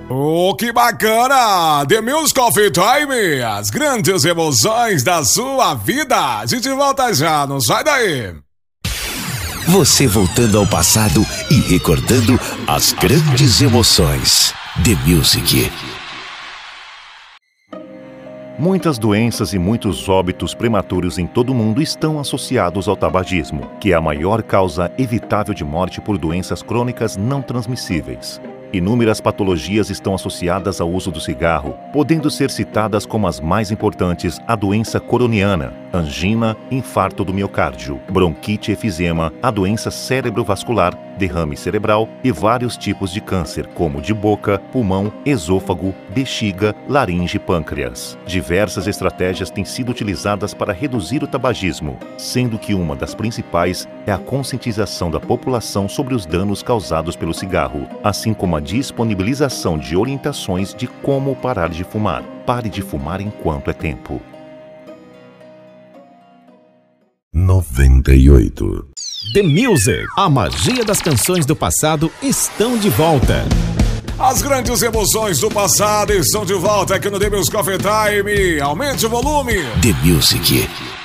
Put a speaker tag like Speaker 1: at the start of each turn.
Speaker 1: Oh, que bacana! The Music Coffee Time, as grandes emoções da sua vida. A gente volta já, não sai daí.
Speaker 2: Você voltando ao passado e recordando as grandes emoções. The Music.
Speaker 3: Muitas doenças e muitos óbitos prematuros em todo o mundo estão associados ao tabagismo, que é a maior causa evitável de morte por doenças crônicas não transmissíveis. Inúmeras patologias estão associadas ao uso do cigarro, podendo ser citadas como as mais importantes a doença coroniana, angina, infarto do miocárdio, bronquite, efizema, a doença cerebrovascular, derrame cerebral e vários tipos de câncer, como de boca, pulmão, esôfago, bexiga, laringe e pâncreas. Diversas estratégias têm sido utilizadas para reduzir o tabagismo, sendo que uma das principais é a conscientização da população sobre os danos causados pelo cigarro, assim como a disponibilização de orientações de como parar de fumar. Pare de fumar enquanto é tempo.
Speaker 2: 98.
Speaker 4: The Music. A magia das canções do passado estão de volta.
Speaker 1: As grandes emoções do passado estão de volta aqui no The Music Coffee Time. Aumente o volume.
Speaker 2: The Music.